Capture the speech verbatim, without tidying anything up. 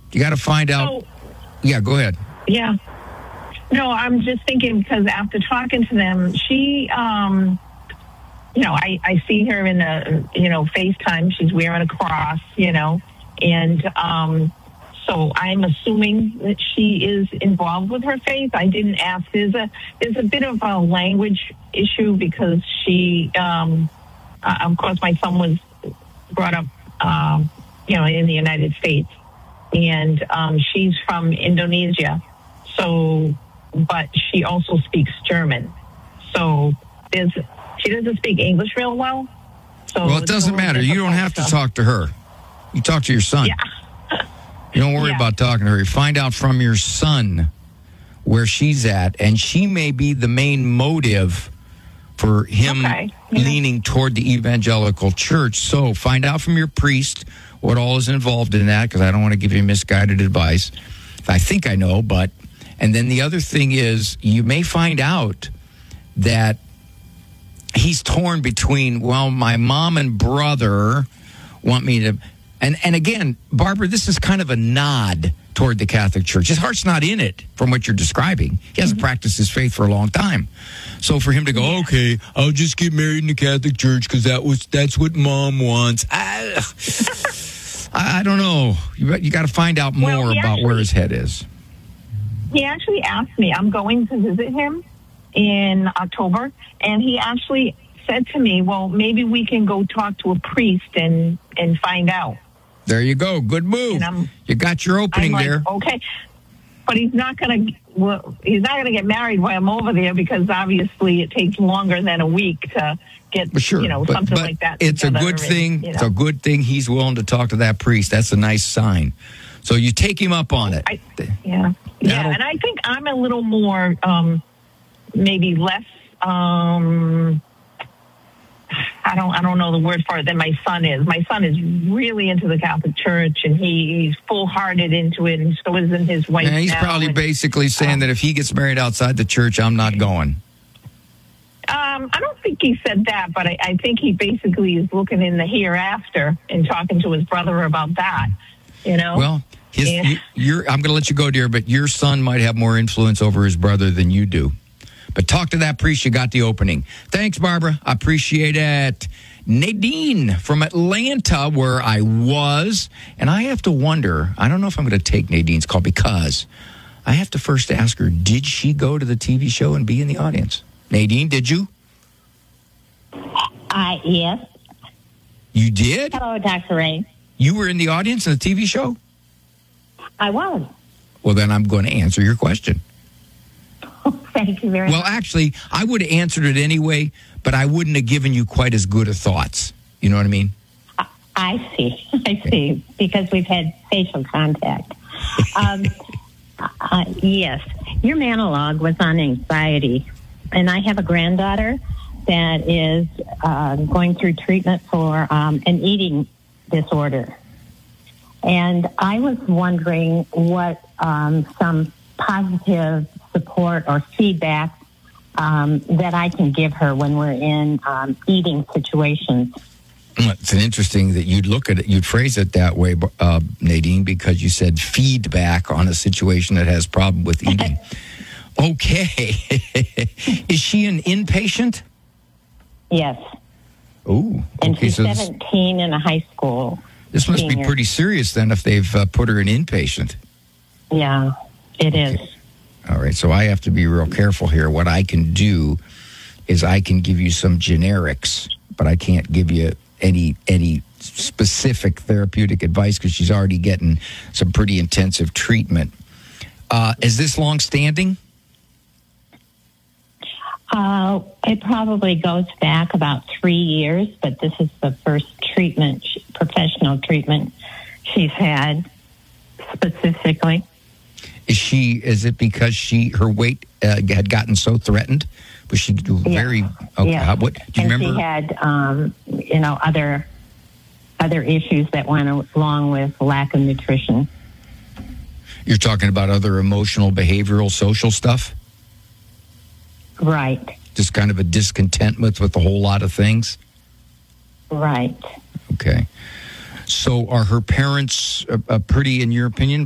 You got to find out. So, yeah, go ahead. yeah. No, I'm just thinking because after talking to them, she, um, you know, I, I see her in a, you know, FaceTime. She's wearing a cross, you know, and um, so I'm assuming that she is involved with her faith. I didn't ask. There's a there's a bit of a language issue because she, um, uh, of course, my son was brought up, um, you know, in the United States, and um, she's from Indonesia, so. But she also speaks German. So there's, she doesn't speak English real well. So well, it doesn't matter. You don't have to talk to her. You talk to your son. Yeah. You don't worry yeah. about talking to her. You find out from your son where she's at, and she may be the main motive for him okay. yeah. leaning toward the evangelical church. So find out from your priest what all is involved in that, because I don't want to give you misguided advice. I think I know, but... And then the other thing is, you may find out that he's torn between, well, my mom and brother want me to... And, and again, Barbara, this is kind of a nod toward the Catholic Church. His heart's not in it, from what you're describing. He hasn't mm-hmm. practiced his faith for a long time. So for him to go, yeah. okay, I'll just get married in the Catholic Church because that was that's what mom wants. I, I don't know. You, you got to find out more well, about actually- where his head is. He actually asked me, I'm going to visit him in October, and he actually said to me, well, maybe we can go talk to a priest and, and find out. There you go. Good move. You got your opening I'm like, there. Okay. But he's not going to well, he's not going to get married while I'm over there because obviously it takes longer than a week to get, well, sure, you know, but, something but like that. It's a good thing. And, you know. It's a good thing he's willing to talk to that priest. That's a nice sign. So you take him up on it. I, yeah. Yeah, and I think I'm a little more, um, maybe less, um, I don't I don't know the word for it, than my son is. My son is really into the Catholic Church, and he, he's full-hearted into it, and so isn't his wife yeah, he's now, probably and, basically saying um, that if he gets married outside the church, I'm not going. Um, I don't think he said that, but I, I think he basically is looking in the hereafter and talking to his brother about that, you know? Well, his, yeah. you, you're, I'm going to let you go, dear, but your son might have more influence over his brother than you do. But talk to that priest. You got the opening. Thanks, Barbara. I appreciate it. Nadine from Atlanta, where I was. And I have to wonder, I don't know if I'm going to take Nadine's call because I have to first ask her, did she go to the T V show and be in the audience? Nadine, did you? Uh, yes. You did? Hello, Doctor Ray. You were in the audience in the T V show? I was. Well, then I'm going to answer your question. Thank you very well, much. Well, actually, I would have answered it anyway, but I wouldn't have given you quite as good of thoughts. You know what I mean? I see. I see. Because we've had facial contact. Um, uh, yes. Your monologue was on anxiety. And I have a granddaughter that is uh, going through treatment for um, an eating disorder. And I was wondering what um, some positive support or feedback um, that I can give her when we're in um, eating situations. It's interesting that you'd look at it, you'd phrase it that way, uh, Nadine, because you said feedback on a situation that has problem with eating. Okay. Is she an inpatient? Yes. Oh, and okay, she's so this, seventeen in a high school. This must senior. be pretty serious then if they've uh, put her in inpatient. Yeah, it okay. is. All right, so I have to be real careful here. What I can do is I can give you some generics, but I can't give you any any specific therapeutic advice because she's already getting some pretty intensive treatment. Uh, is this long-standing? Uh, it probably goes back about three years, but this is the first treatment, professional treatment she's had specifically. Is she? Is it because she her weight uh, had gotten so threatened? Was she very? Yeah. Okay. Yeah. How, what do you and remember? She had, um, you know, other other issues that went along with lack of nutrition. You're talking about other emotional, behavioral, social stuff? Right. Just kind of a discontentment with a whole lot of things? Right. Okay. So are her parents uh, uh, pretty, in your opinion,